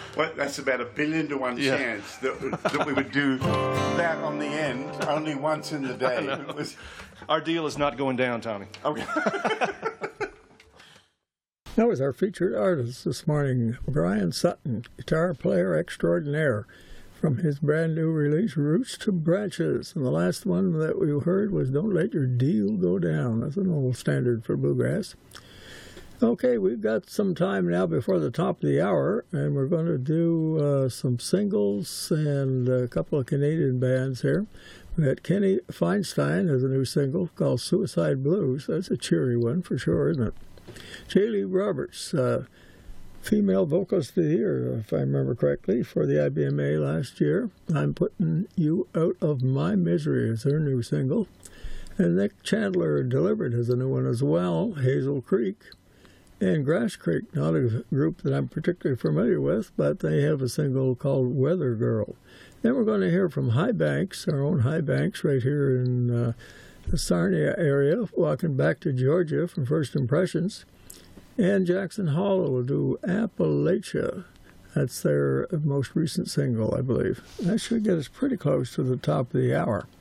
What? That's about 1 billion to 1 chance that we would do that on the end only once in the day. Our deal is not going down, Tommy. Okay. That was our featured artist this morning, Brian Sutton, guitar player extraordinaire, from his brand new release, Roots to Branches. And the last one that we heard was Don't Let Your Deal Go Down. That's an old standard for bluegrass. Okay, we've got some time now before the top of the hour, and we're going to do some singles and a couple of Canadian bands here. We got Kenny Feinstein has a new single called Suicide Blues. That's a cheery one for sure, isn't it? J. Roberts, female vocalist of the year, if I remember correctly, for the IBMA last year. I'm Putting You Out of My Misery is her new single. And Nick Chandler Delivered has a new one as well, Hazel Creek. And Grass Creek, not a group that I'm particularly familiar with, but they have a single called Weather Girl. Then we're going to hear from High Banks, our own High Banks, right here in the Sarnia area, walking back to Georgia from First Impressions. And Jackson Hollow will do Appalachia. That's their most recent single, I believe. That should get us pretty close to the top of the hour.